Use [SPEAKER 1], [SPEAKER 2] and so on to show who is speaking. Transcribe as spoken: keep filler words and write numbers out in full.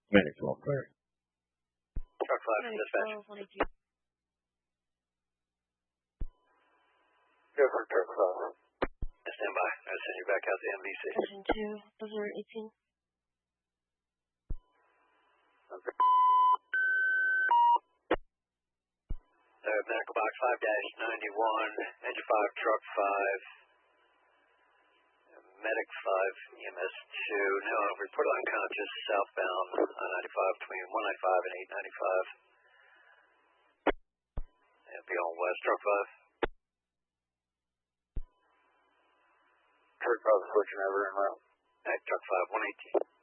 [SPEAKER 1] Medic twelve, clear.
[SPEAKER 2] Truck five from dispatch.
[SPEAKER 3] Go for truck five.
[SPEAKER 2] Stand by. I'll send you back out to M V C.
[SPEAKER 4] Engine two, those are eighteen.
[SPEAKER 2] Okay. Uh, medical box five dash ninety-one, engine five, truck five, medic five, E M S two. Now report unconscious southbound I ninety-five between one ninety-five and eight ninety-five. And be on west, truck five.
[SPEAKER 3] Truck five switching over in route.
[SPEAKER 2] At truck five, one eighteen.